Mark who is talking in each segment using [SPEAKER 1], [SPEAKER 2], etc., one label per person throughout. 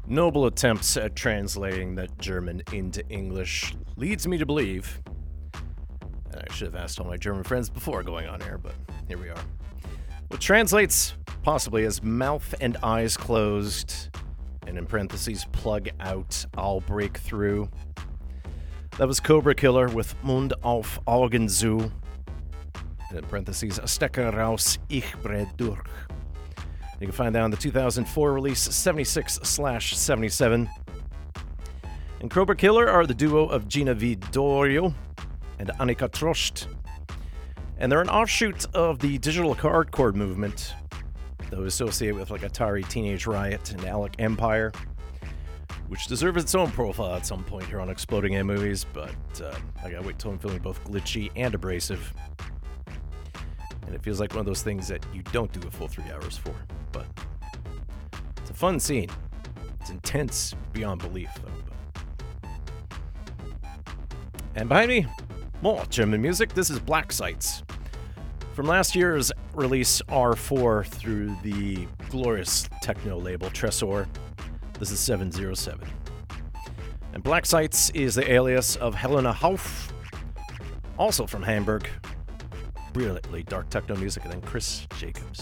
[SPEAKER 1] Noble attempts at translating that German into English leads me to believe, and I should have asked all my German friends before going on air, but here we are. What translates possibly as mouth and eyes closed, and in parentheses, plug out, I'll break through. That was Cobra Killer with Mund auf Augen zu, and in parentheses, Stecke raus, ich brech durch. You can find that on the 2004 release 76/77. And Cobra Killer are the duo of Gina Vidorio and Annika Trost. And they're an offshoot of the digital hardcore movement that was associated with like Atari Teenage Riot and Alec Empire, which deserves its own profile at some point here on Exploding Head Movies, but I gotta wait till I'm feeling both glitchy and abrasive. And it feels like one of those things that you don't do a full 3 hours for, but it's a fun scene. It's intense beyond belief, though. And behind me, more German music. This is Black Sites. From last year's release R4 through the glorious techno label Tresor, this is 707. And Black Sites is the alias of Helena Hauff, also from Hamburg. Brilliantly dark techno music, and then Chris Jacobs.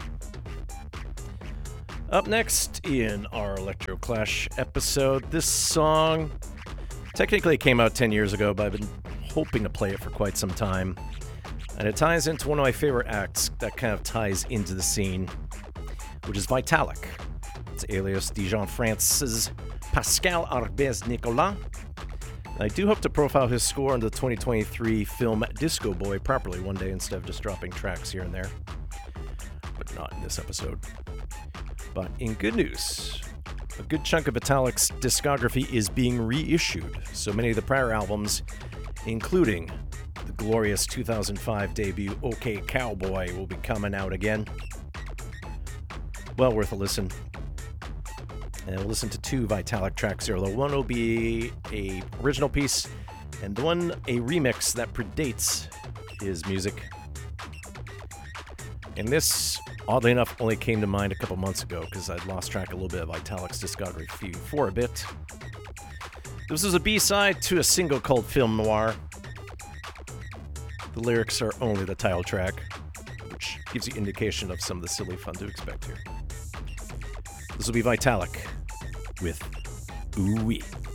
[SPEAKER 1] Up next in our Electro Clash episode, this song technically came out 10 years ago, but I've been hoping to play it for quite some time. And it ties into one of my favorite acts that kind of ties into the scene, which is Vitalik. It's alias Dijon France's Pascal Arbès Nicolas. I do hope to profile his score in the 2023 film Disco Boy properly one day instead of just dropping tracks here and there. But not in this episode. But in good news, a good chunk of Vitalik's discography is being reissued. So many of the prior albums, including the glorious 2005 debut OK Cowboy, will be coming out again. Well worth a listen. And we'll listen to two Vitalik tracks here. The one will be a original piece, and the one a remix that predates his music. And this, oddly enough, only came to mind a couple months ago because I'd lost track a little bit of Vitalik's discography for a bit. This is a B-side to a single called Film Noir. The lyrics are only the title track, which gives you indication of some of the silly fun to expect here. This will be Vitalik with Ooh Wee.